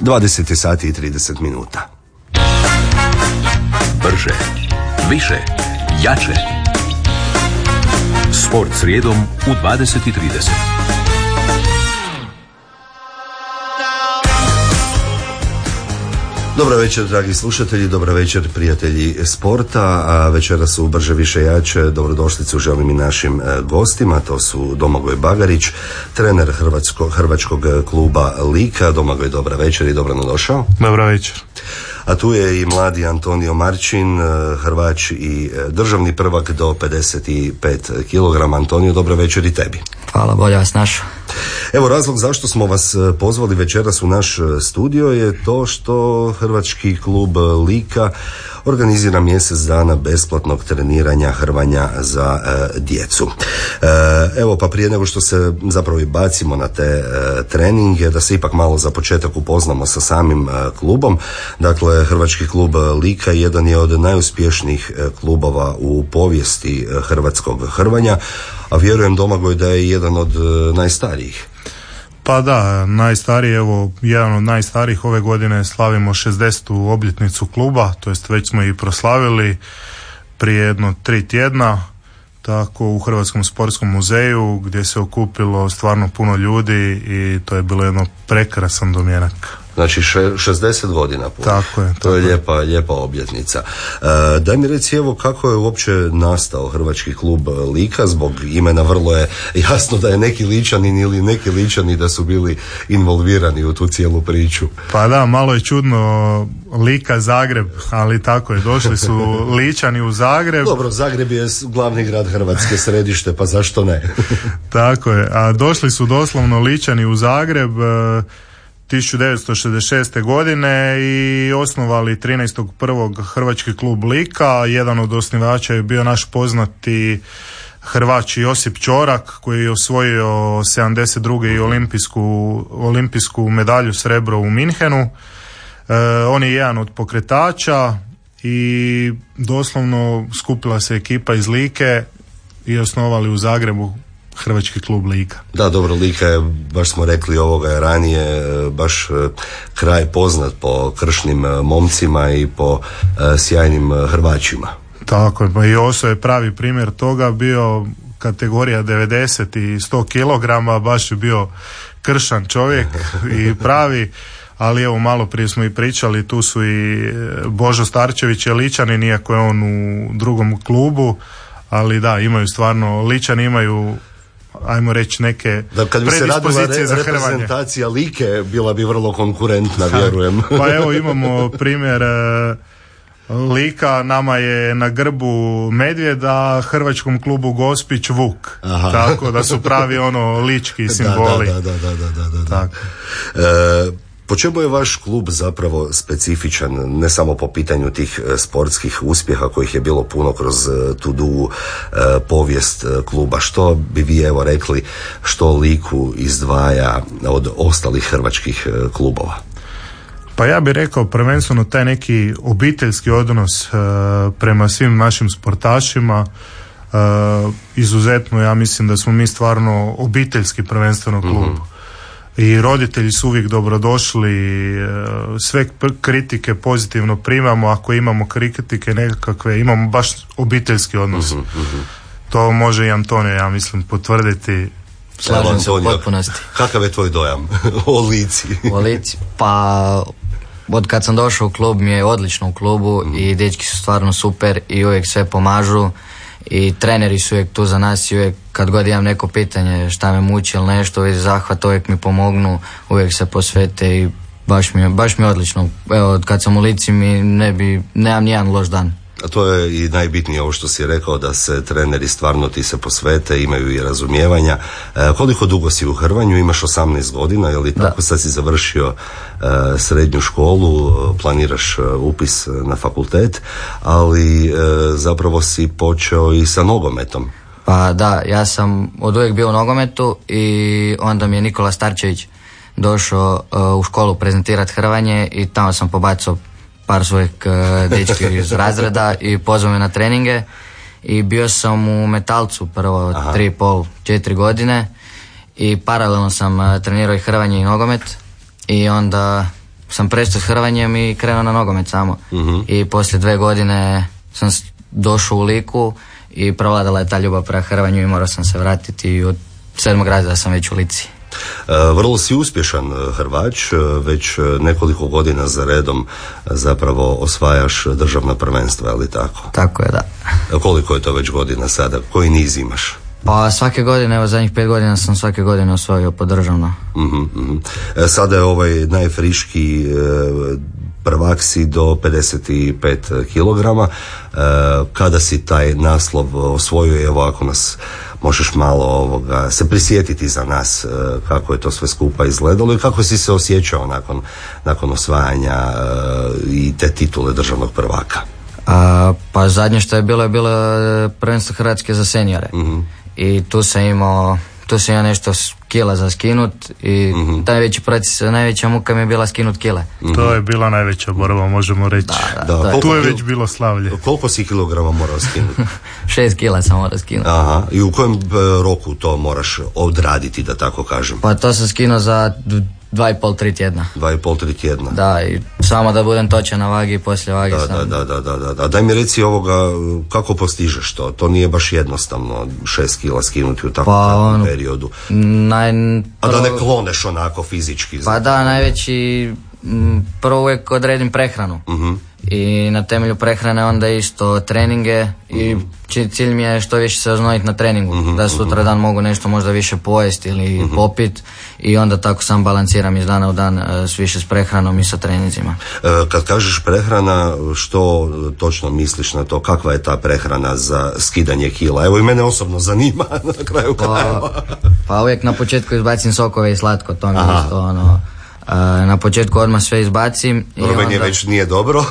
20 sati i 30 minuta. Brže, više, jače. Sport srijedom u 20:30. Dobro večer, dragi slušatelji, dobro večer, prijatelji sporta. A večeras su Brže, više, jače. Dobrodošlicu želim i našim gostima. To su Domagoj Bagarić, trener Hrvačkog kluba Lika. Domagoj, dobra večer i dobro nam došao. Dobra večer. A tu je i mladi Antonio Marčin, Hrvač i državni prvak do 55 kg. Antonio, dobra večer i tebi. Hvala, bolje vas našao. Evo, razlog zašto smo vas pozvali večeras u naš studio je to što Hrvački klub Lika organizira mjesec dana besplatnog treniranja hrvanja za djecu. Evo, pa prije nego što se zapravo i bacimo na te treninge, da se ipak malo za početak upoznamo sa samim klubom. Dakle, Hrvački klub Lika jedan je od najuspješnijih klubova u povijesti hrvatskog hrvanja, a vjerujem, Domagoj, da je jedan od najstarijih. Pa da, najstariji, evo, jedan od najstarijih ove godine slavimo 60. obljetnicu kluba, to jest već smo i proslavili prije jedno 3 tjedna, tako u Hrvatskom sportskom muzeju gdje se okupilo stvarno puno ljudi i to je bilo jedno prekrasan domjenak. Znači 60 godina puno. Tako je. To je lijepa obljetnica. Daj mi reci, evo, kako je uopće nastao Hrvački klub Lika? Zbog imena vrlo je jasno da je neki Ličanin ili neki Ličani da su bili involvirani u tu cijelu priču. Pa da, malo je čudno, Lika, Zagreb, ali tako je, došli su Ličani u Zagreb. Dobro, Zagreb je glavni grad Hrvatske, središte, pa zašto ne? Tako je, a došli su doslovno Ličani u Zagreb 1966. godine i osnovali 13.1. Hrvački klub Lika. Jedan od osnivača je bio naš poznati Hrvač Josip Ćorak, koji je osvojio 72. i olimpijsku medalju srebro u Minhenu. On je jedan od pokretača i doslovno skupila se ekipa iz Like i osnovali u Zagrebu Hrvački klub Lika. Da, dobro, Lika je, baš smo rekli ovoga je ranije, baš kraj poznat po kršnim momcima i po sjajnim Hrvačima. Tako je, pa i Oso je pravi primjer toga, bio kategorija 90 i 100 kg, baš je bio kršan čovjek i pravi, ali evo, malo prije smo i pričali, tu su i Božo Starčević je Ličanin, iako je on u drugom klubu, ali da, imaju stvarno, Ličani imaju, ajmo reći, neke predispozicije za hrvanje. Reprezentacija Like bila bi vrlo konkurentna, vjerujem. Pa evo, imamo primjer Lika, nama je na grbu medvjeda, Hrvačkom klubu Gospić vuk. Aha. Tako da su pravi lički simboli. Da. Po čemu je vaš klub zapravo specifičan, ne samo po pitanju tih sportskih uspjeha kojih je bilo puno kroz tu dugu povijest kluba? Što bi vi evo rekli, što Liku izdvaja od ostalih hrvačkih klubova? Pa ja bih rekao prvenstveno taj neki obiteljski odnos prema svim našim sportašima. Izuzetno, ja mislim da smo mi stvarno obiteljski prvenstveno klub. Mm-hmm. I roditelji su uvijek dobrodošli, sve kritike pozitivno primamo, ako imamo kritike nekakve, imamo baš obiteljski odnos. Mm-hmm. To može i Antonio, ja mislim, potvrditi. Slažem se u potpunosti. Kakav je tvoj dojam o Lici? O Lici, pa od kad sam došao u klub mi je odlično u klubu i dečki su stvarno super i uvijek sve pomažu. I treneri su uvijek tu za nas i uvijek kad god imam neko pitanje šta me muči ili nešto iz zahvata uvijek mi pomognu, uvijek se posvete i baš mi je odlično. Evo, kad sam u Lici nemam nijedan loš dan. A to je i najbitnije ovo što si rekao, da se treneri stvarno ti se posvete, imaju i razumijevanja. Koliko dugo si u hrvanju? Imaš 18 godina, je li tako? Sad si završio srednju školu, planiraš upis na fakultet, ali zapravo si počeo i sa nogometom. Pa da, ja sam od uvijek bio u nogometu i onda mi je Nikola Starčević došao u školu prezentirati hrvanje i tamo sam pobacao par svojih dečki iz razreda i pozvao me na treninge i bio sam u Metalcu prvo 3,5-4 godine i paralelno sam trenirao i hrvanje i nogomet i onda sam prestao s hrvanjem i krenuo na nogomet samo. I poslije 2 godine sam došao u Liku i prevladala je ta ljubav prema hrvanju i morao sam se vratiti i od 7. razreda sam već u Lici. Vrlo si uspješan Hrvač, već nekoliko godina za redom zapravo osvajaš državna prvenstva, je li tako? Tako je, da. Koliko je to već godina sada? Koji niz imaš? Pa svake godine, evo zadnjih 5 godina sam svake godine osvojio po državno. Sada je ovaj najfriški prvak si do 55 kilograma. Kada si taj naslov osvojio, evo ako nas možeš malo se prisjetiti za nas kako je to sve skupa izgledalo i kako si se osjećao nakon osvajanja i te titule državnog prvaka? Pa zadnje što je bilo prvenstvo Hrvatske za seniore. I tu sam imao nešto kila za skinut i najveća muka mi je bila skinut kile. To je bila najveća borba, možemo reći. Da. Tu je već bilo slavlje. Koliko si kilograma morao skinuti? 6 kila sam morao skinuti. Aha. I u kojem roku to moraš odraditi, da tako kažem? Pa to sam skinuo za 2,5-3 tjedna. 2,5-3 tjedna. Da, i samo da budem točan na vagi i poslije vage sam. Da. Daj mi reci kako postižeš to? To nije baš jednostavno 6 kila skinuti u takvom periodu. A da ne kloneš onako fizički? Pa da, najveći, prvo uvijek odredim prehranu. I na temelju prehrane onda isto treninge i cilj mi je što više se oznojiti na treningu, da sutra dan mogu nešto možda više pojesti ili popit i onda tako sam balanciram iz dana u dan više s prehranom i sa treninzima. Kad kažeš prehrana, što točno misliš na to? Kakva je ta prehrana za skidanje kila? Evo i mene osobno zanima na kraju krajeva. Pa uvijek na početku izbacim sokove i slatko, to mi je isto na početku odmah sve izbacim. Meni već nije dobro.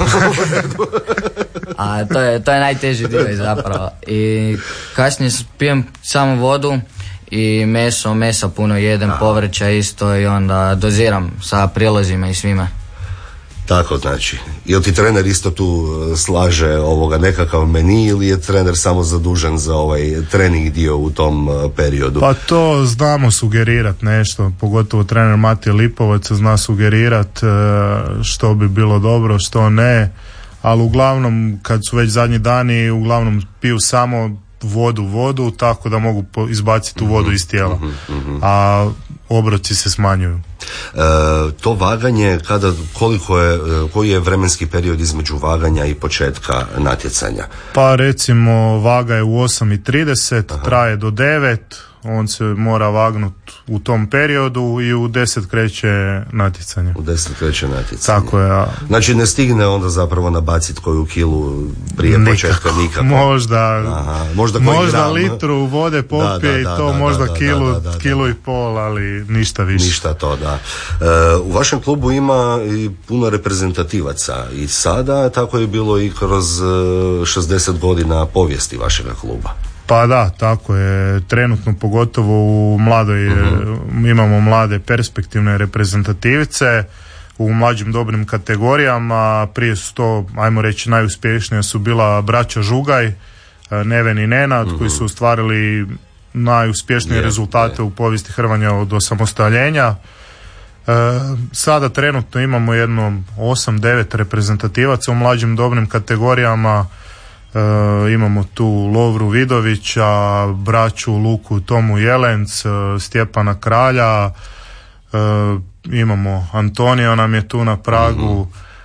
A to je najteži dio zapravo. I kasnije pijem samo vodu i mesa puno jedem, povrća isto i onda doziram sa prilozima i svime. Tako znači. Jel ti trener isto tu slaže nekakav meni ili je trener samo zadužen za ovaj trening dio u tom periodu? Pa to znamo sugerirat nešto, pogotovo trener Matija Lipovac zna sugerirat što bi bilo dobro, što ne, ali uglavnom kad su već zadnji dani uglavnom piju samo vodu, tako da mogu izbaciti tu vodu iz tijela, a obroci se smanjuju. To vaganje, koji je vremenski period između vaganja i početka natjecanja? Pa recimo vaga je u 8:30, traje do 9, on se mora vagnut u tom periodu i u 10 kreće natjecanje. U 10 kreće natjecanje. Tako je. Znači ne stigne onda zapravo nabaciti koju kilu prije početka nikako. Možda litru vode popije i to možda kilu i pol, ali ništa više. Ništa to, da. U vašem klubu ima i puno reprezentativaca i sada tako je bilo i kroz 60 godina povijesti vašega kluba. Pa da, tako je. Trenutno pogotovo u mladoj imamo mlade perspektivne reprezentativice u mlađim dobrim kategorijama. Prije su to, ajmo reći, najuspješnija su bila braća Žugaj, Neven i Nenad, koji su ostvarili najuspješnije rezultate u povijesti hrvanja od osamostaljenja. Sada trenutno imamo jedno 8-9 reprezentativaca u mlađim dobrim kategorijama. Imamo tu Lovru Vidovića, braću Luku Tomu Jelenc, Stjepana Kralja, imamo Antonio nam je tu na pragu,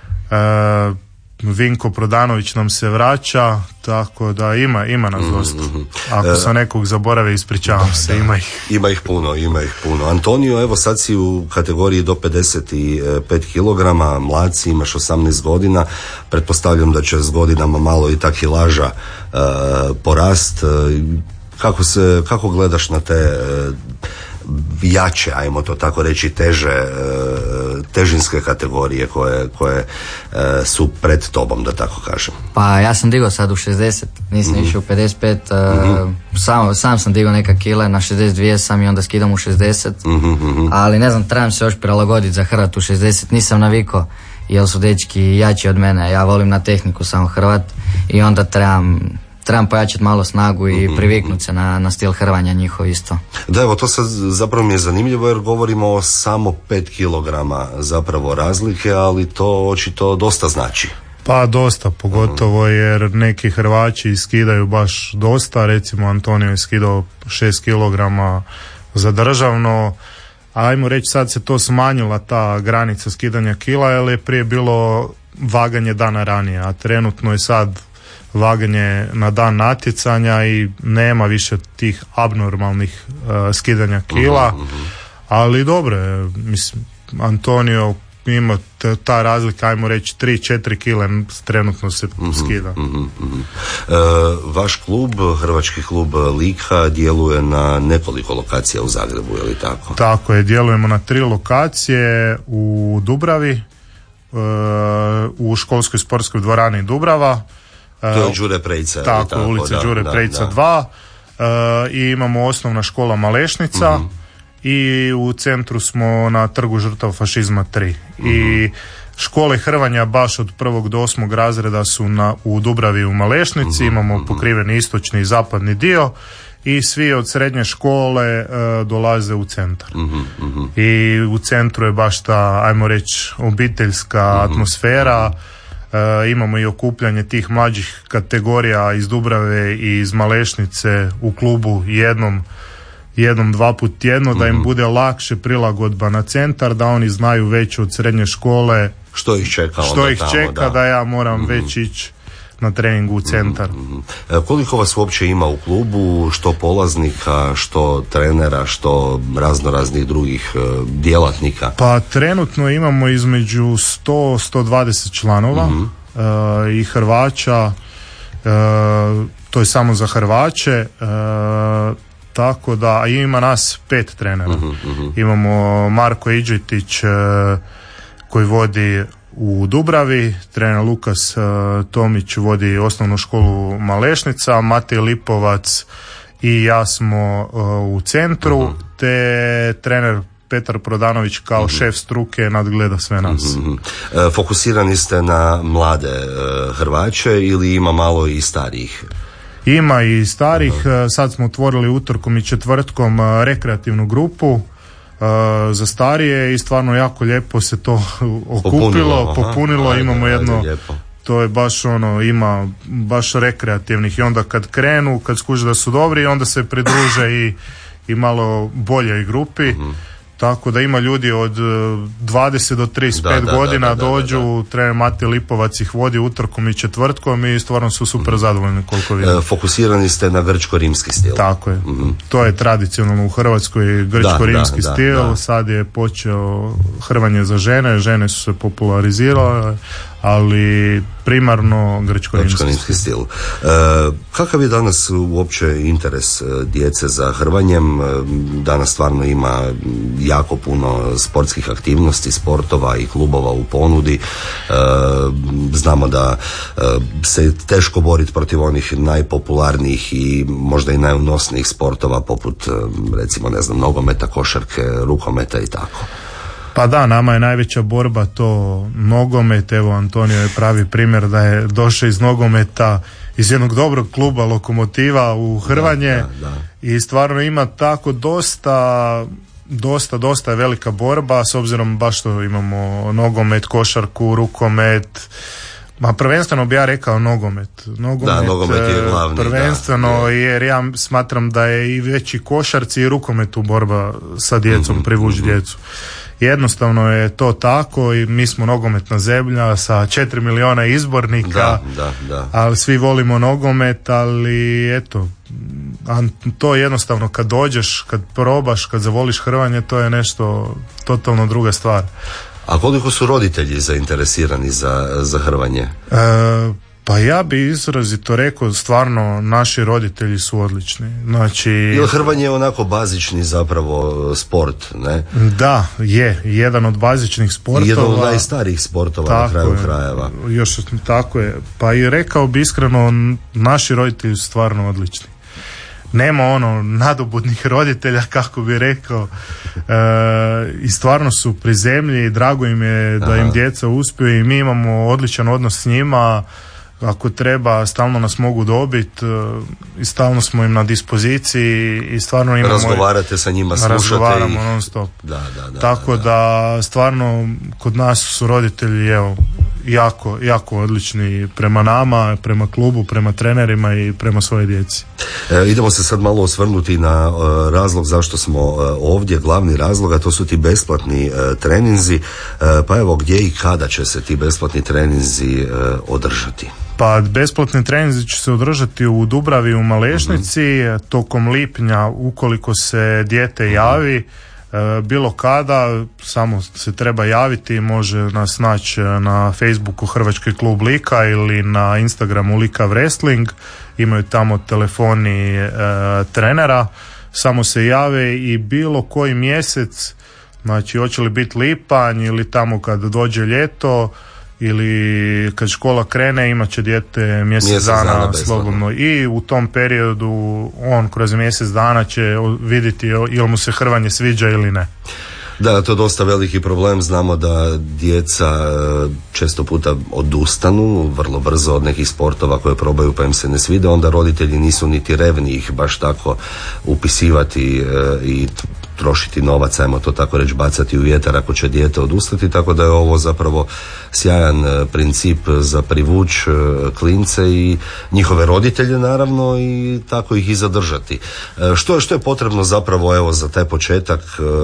Vinko Prodanović nam se vraća, tako da ima nas dosta. Ako sam nekog zaborave, ispričavam se, ima ih. Ima ih puno. Antonio, evo sad si u kategoriji do 55 kg, mladci, imaš 18 godina, pretpostavljam da će s godinama malo i ta kilaža porast. Kako gledaš na te jače, ajmo to tako reći, težinske kategorije koje su pred tobom, da tako kažem? Pa ja sam digao sad u 60, nisam išao u 55, sam sam digao neka kila, na 62 sam i onda skidam u 60, ali ne znam, trebam se još prilagoditi za Hrvat u 60, nisam navikao, jer su dečki jači od mene, ja volim na tehniku samo Hrvat i onda trebam trebam pojačati malo snagu i priviknuti se na stil hrvanja njihov isto. Da, evo to sad zapravo mi je zanimljivo jer govorimo o samo 5 kilograma zapravo razlike, ali to očito dosta znači. Pa dosta, pogotovo jer neki Hrvaći skidaju baš dosta, recimo Antonio je skidao 6 kilograma za državno, ajmo reći sad se to smanjila ta granica skidanja kila jer je prije bilo vaganje dana ranije, a trenutno je sad vaganje na dan natjecanja i nema više tih abnormalnih skidanja kila, ali dobro je, mislim, Antonio ima ta razlika, ajmo reći 3-4 kile trenutno se skida. Vaš klub, Hrvački klub Lika, djeluje na nekoliko lokacija u Zagrebu, je li tako? Tako je, djelujemo na 3 lokacije u Dubravi, u školskoj sportskoj dvorani Dubrava. To je Đure Prejca. Tako, ulica Đure Prejca 2. I imamo osnovna škola Malešnica. I u centru smo na trgu žrtava fašizma 3. I škole hrvanja baš od 1. do 8. razreda su u Dubravi u Malešnici, imamo pokriveni istočni i zapadni dio i svi od srednje škole dolaze u centar. I u centru je baš ta, ajmo reći, obiteljska atmosfera. Imamo i okupljanje tih mlađih kategorija iz Dubrave i iz Malešnice u klubu jednom, 2 put tjedno, da im bude lakše prilagodba na centar, da oni znaju već od srednje škole što ih čeka, da ja moram već ići na treningu u centar. Koliko vas uopće ima u klubu, što polaznika, što trenera, što raznoraznih drugih djelatnika? Pa trenutno imamo između 100-120 članova i Hrvaća, to je samo za Hrvaće, tako da ima nas 5 trenera. Imamo Marko Iđetić koji vodi u Dubravi, trener Lukas Tomić vodi osnovnu školu Malešnica, Matej Lipovac i ja smo u centru, te trener Petar Prodanović kao šef struke nadgleda sve nas. Fokusirani ste na mlade Hrvaće ili ima malo i starijih? Ima i starih, sad smo otvorili utorkom i četvrtkom rekreativnu grupu za starije i stvarno jako lijepo se to okupilo, popunilo, imamo jedno, to je baš ima baš rekreativnih i onda kad krenu, kad skuže da su dobri, onda se pridruže i malo boljoj grupi. Tako da ima ljudi od 20 do 35 godina dođu, trener Matej Lipovac ih vodi utorkom i četvrtkom i stvarno su super zadovoljni koliko vidim. Fokusirani ste na grčko-rimski stil. Tako je. To je tradicionalno u Hrvatskoj grčko-rimski stil, sad je počeo hrvanje za žene su se popularizirale, ali primarno grčko-rimski stil. Kakav je danas uopće interes djece za hrvanjem? Danas stvarno ima jako puno sportskih aktivnosti, sportova i klubova u ponudi. Znamo da se teško boriti protiv onih najpopularnijih i možda i najunosnijih sportova poput recimo nogometa, košarke, rukometa i tako. Pa da, nama je najveća borba to nogomet, evo Antonio je pravi primjer da je došao iz nogometa, iz jednog dobrog kluba Lokomotiva u hrvanje i stvarno ima tako dosta je velika borba s obzirom baš što imamo nogomet, košarku, rukomet, ma prvenstveno bi ja rekao nogomet. Nogomet je glavni. Prvenstveno jer ja smatram da je i veći košarci i rukometu borba sa djecom, privući djecu. Jednostavno je to tako i mi smo nogometna zemlja sa 4 miliona izbornika, ali svi volimo nogomet, ali eto, to jednostavno kad dođeš, kad probaš, kad zavoliš hrvanje, to je nešto totalno druga stvar. A koliko su roditelji zainteresirani za hrvanje? Pa ja bi izrazito rekao, stvarno naši roditelji su odlični. Znači, jer hrvanje je onako bazični zapravo sport, ne? Da, je jedan od bazičnih sportova. Jedan od najstarijih sportova na kraju krajeva. Još tako je. Pa i rekao bi iskreno, naši roditelji su stvarno odlični. Nema nadobudnih roditelja, kako bi rekao, i stvarno su pri zemlji i drago im je da im djeca uspiju i mi imamo odličan odnos s njima. ako treba, stalno nas mogu dobiti i stalno smo im na dispoziciji i stvarno imamo... Razgovarate sa njima, slušate razgovaramo ih. non stop. Tako da stvarno kod nas su roditelji jako odlični prema nama, prema klubu, prema trenerima i prema svojoj djeci. Idemo se sad malo osvrnuti na razlog zašto smo ovdje, glavni razlog, a to su ti besplatni treninzi. Pa evo, gdje i kada će se ti besplatni treninzi održati? Pa besplatni treninzi će se održati u Dubravi, u Malešnici, tokom lipnja, ukoliko se dijete javi, bilo kada, samo se treba javiti, može nas naći na Facebooku Hrvatski klub Lika ili na Instagramu Lika Wrestling, imaju tamo telefoni trenera, samo se jave i bilo koji mjesec, znači hoće li biti lipanj ili tamo kad dođe ljeto ili kad škola krene, imat će dijete mjesec dana slobodno i u tom periodu on kroz mjesec dana će vidjeti ili mu se hrvanje sviđa ili ne. Da, to je dosta veliki problem. Znamo da djeca često puta odustanu vrlo brzo od nekih sportova koje probaju pa im se ne svide, onda roditelji nisu niti revni ih baš tako upisivati i trošiti novac, ajmo to tako reći, bacati u vjetar ako će dijete odustati, tako da je ovo zapravo sjajan princip za privuć klince i njihove roditelje naravno i tako ih i zadržati. Što je potrebno zapravo evo za taj početak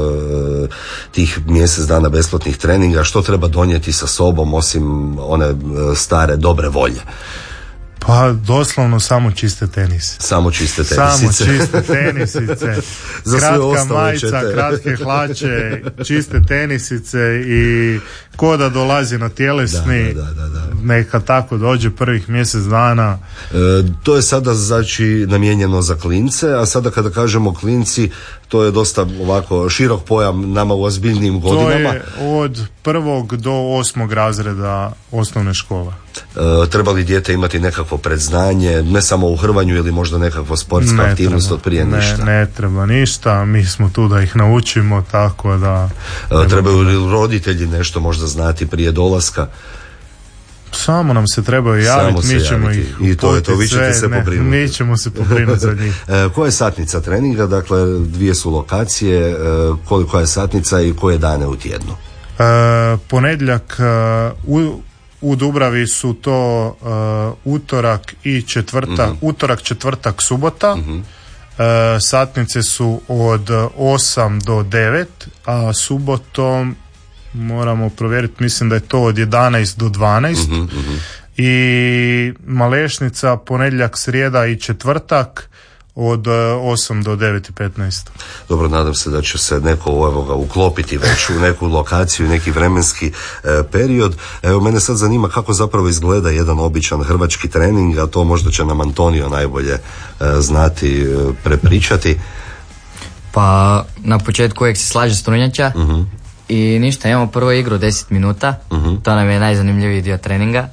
tih mjesec dana besplatnih treninga, što treba donijeti sa sobom osim one stare dobre volje? Pa doslovno samo čiste tenise. Samo čiste tenisice. Samo čiste tenisice. Kratka majica, kratke hlače, čiste tenisice i ko da dolazi na tjelesni, neka tako dođe prvih mjesec dana. To je sada znači namijenjeno za klince, a sada kada kažemo klinci, to je dosta ovako širok pojam nama u ozbiljnijim godinama. To je od 1. do 8. razreda osnovne škole. Treba li dijete imati nekakvo predznanje, ne samo u hrvanju ili možda nekakva sportska aktivnost od prije ništa? Ne treba ništa, mi smo tu da ih naučimo, tako da... Trebaju li roditelji nešto možda znati prije dolaska? Samo nam se trebaju javiti, mi ćemo ih i to je to, vi ćete se pobrinuti. Mi ćemo se pobrinuti za njih. Koja je satnica treninga? Dakle, 2 su lokacije, koja je satnica i koje dane u tjednu? Ponedjeljak u Dubravi su to utorak i četvrtak, utorak, četvrtak, subota. Satnice su od 8 do 9, a subotom moramo provjeriti, mislim da je to od 11 do 12. I Malešnica ponedjeljak, srijeda i četvrtak od 8 do 9:15. Dobro, nadam se da će se neko uklopiti već u neku lokaciju, neki vremenski period. Evo, mene sad zanima kako zapravo izgleda jedan običan hrvački trening, a to možda će nam Antonio najbolje znati prepričati. Pa na početku uvijek se slaže strunjača i ništa, imamo prvo igru 10 minuta, to nam je najzanimljiviji dio treninga.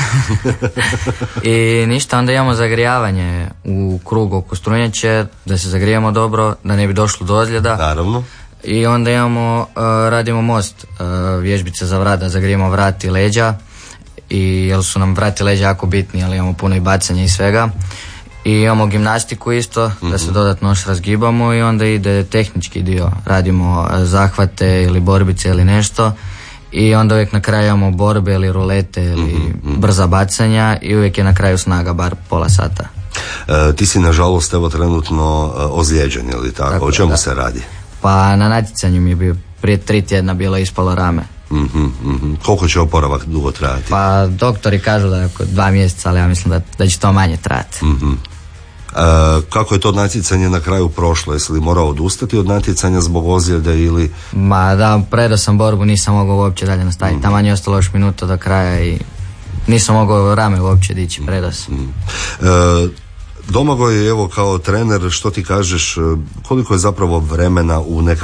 I ništa, onda imamo zagrijavanje u krug oko strunjače, da se zagrijamo dobro, da ne bi došlo do ozljeda. Naravno. I onda radimo most, vježbice za vrat, da zagrijemo vrat i leđa, i jer su nam vrat i leđa jako bitni, ali imamo puno i bacanja i svega. I imamo gimnastiku isto, da se dodatno još razgibamo, i onda ide tehnički dio, radimo zahvate ili borbice ili nešto. I onda uvijek na kraju imamo borbe ili rulete ili brza bacanja, i uvijek je na kraju snaga bar pola sata. Ti si nažalost evo trenutno ozlijeđen, ili tako? O čemu se radi? Pa na natjecanju mi je bio prije 3 tjedna bilo ispalo rame. Koliko će oporavak dugo trajati? Pa doktori kažu da je oko 2 mjeseca, ali ja mislim da će to manje trajati. Kako je to natjecanje na kraju prošlo? Jesi li morao odustati od natjecanja zbog ozljede ili... Ma da, predao sam borbu, nisam mogao uopće dalje nastaviti. Taman je ostalo još minuta do kraja i nisam mogao rame uopće dići, predao sam. Domagoj, evo kao trener, što ti kažeš, koliko je zapravo vremena u